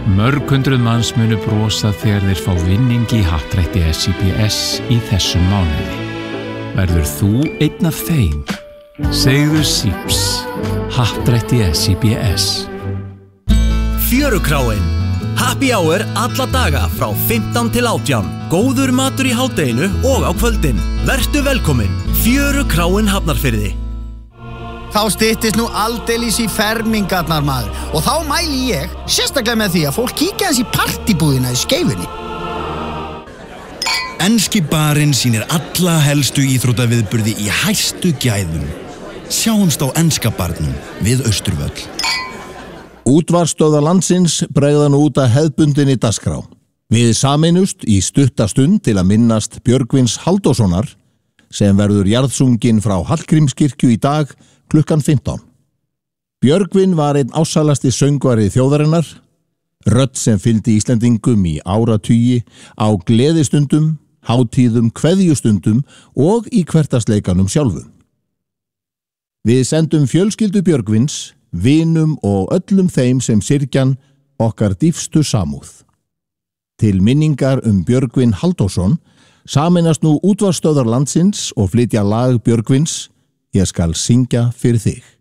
Mörg hundruð manns munu brosa þegar þeir fá vinning í happdrætti SIBS í þessum mánuði. Verður þú einn af þeim? Segðu Síps. Happdrætti SIBS. Fjörukráin. Happy hour alla daga frá 15 til 18. Góður matur í hádeginu og á kvöldin. Vertu velkomin. Fjörukráin Hafnarfirði. Þá styttist nú aldeilis í fermingarnar maður og þá mæli ég sérstaklega með því að fólk kíkja aðeins í partibúðina í Skeifunni. Enski barinn sýnir alla helstu íþróttaviðburði í hæstu gæðum. Sjáumst á enska barnum við Austurvöll. Útvarpsstöðvar landsins bregða nú út að hefðbundinni dagskrá. Við sameinust í stutta stund til að minnast Björgvins Halldórssonar sem verður jarðsunginn frá Hallgrímskirkju í dag klukkan 15. Björgvin var einn ásælasti söngvari þjóðarinnar, rödd sem fylgdi Íslendingum í áratugi á gleðistundum, hátíðum, kveðjustundum og í hversdagsleikanum sjálfum. Við sendum fjölskyldu Björgvins, vinum og öllum þeim sem syrgjan okkar dýpstu samúð. Til minningar Björgvin Halldórsson sameinast nú útvarpsstöðvar landsins og flytja lag Björgvins Ég skal syngja fyrir þig.